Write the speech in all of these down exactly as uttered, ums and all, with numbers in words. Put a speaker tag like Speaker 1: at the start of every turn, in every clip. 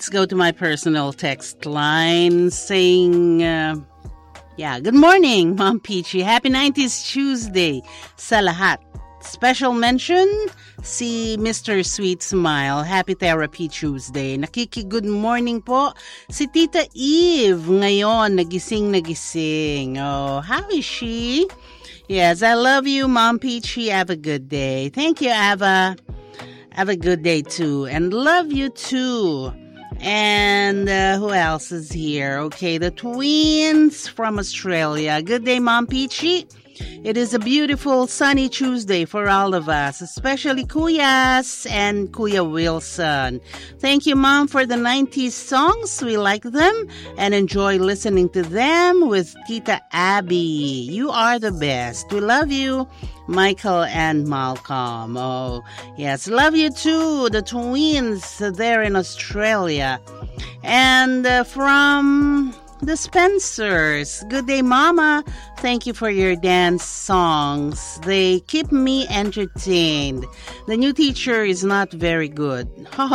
Speaker 1: let's go to my personal text line saying, uh, yeah, good morning, Mom Peachy. Happy nineties Tuesday sa lahat. Special mention, si Mister Sweet Smile. Happy Therapy Tuesday. Nakiki-good morning po si Tita Eve. Ngayon, nagising-nagising. Oh, how is she? Yes, I love you, Mom Peachy. Have a good day. Thank you, Ava. Have a good day, too. And love you, too. And uh, who else is here? Okay, the twins from Australia. Good day, Mom Peachy. It is a beautiful sunny Tuesday for all of us, especially Kuyas and Kuya Wilson. Thank you, Mom, for the nineties songs. We like them and enjoy listening to them with Tita Abby. You are the best. We love you, Michael and Malcolm. Oh, yes, love you too, the twins there in Australia. And uh, from the Spencers. Good day, Mama. Thank you for your dance songs. They keep me entertained. The new teacher is not very good.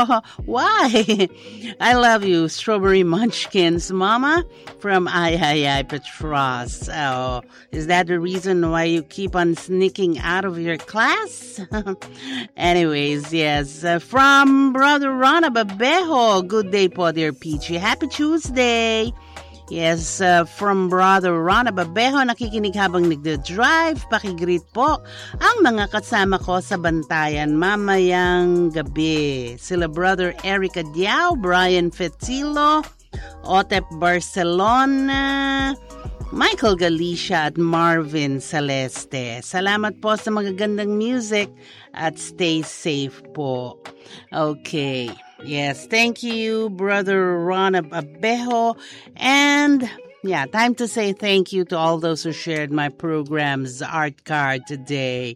Speaker 1: Why? I love you, Strawberry Munchkins, Mama, from Ay Ay Ay Petras. Oh, is that the reason why you keep on sneaking out of your class? Anyways, yes. Uh, from Brother Rana Babejo. Good day po, dear Peachy. Happy Tuesday. Yes, uh, from Brother Rana Babejo, nakikinig habang nagda-drive. Pakigreet po ang mga kasama ko sa bantayan mamayang gabi. Sila Brother Eric Diao, Brian Fetilo, Otep Barcelona, Michael Galicia at Marvin Celeste. Salamat po sa magagandang music at stay safe po. Okay. Yes, thank you, Brother Ron Abejo. And yeah, time to say thank you to all those who shared my program's art card today.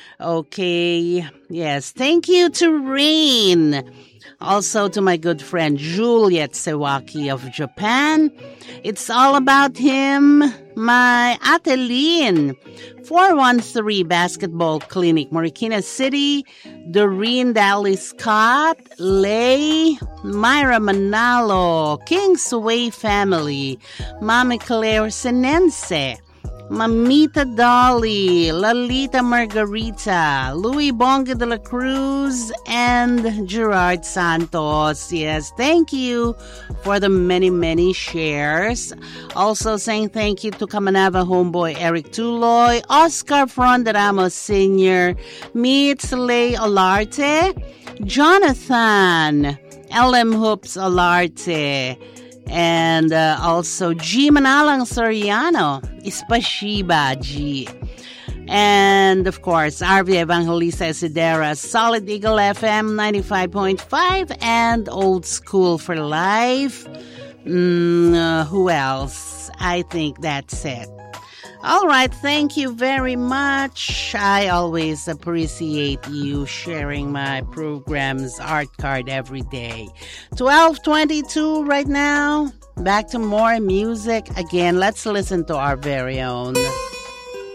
Speaker 1: Okay, yes, thank you to Rain. Also to my good friend Juliet Sewaki of Japan. It's all about him. My Atelin, four one three Basketball Clinic, Marikina City. Doreen Daly Scott, Lay, Myra Manalo, Kingsway Family, Mami Claire Senense, Mamita Dolly, Lalita Margarita, Louis Bonga de la Cruz, and Gerard Santos. Yes, thank you for the many, many shares. Also saying thank you to Kamanava homeboy Eric Tuloy, Oscar Fronderamos Senior, Meets Lay Olarte, Jonathan, L M Hoops Olarte, and uh, also G. Manalang Soriano, Ispashiba G. And of course, R V Evangelista Isidera, Solid Eagle F M ninety-five point five, and Old School for Life. Mm, uh, who else? I think that's it. All right, thank you very much. I always appreciate you sharing my program's art card every day. twelve twenty-two right now. Back to more music. Again, let's listen to our very own